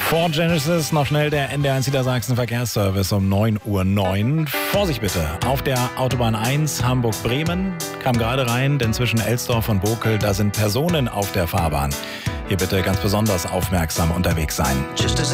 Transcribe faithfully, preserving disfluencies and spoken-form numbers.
Vor Genesis noch schnell der N D R eins Niedersachsen Verkehrsservice um neun Uhr neun. Vorsicht bitte, auf der Autobahn eins Hamburg-Bremen kam gerade rein, denn zwischen Elsdorf und Bokel, da sind Personen auf der Fahrbahn. Hier bitte ganz besonders aufmerksam unterwegs sein.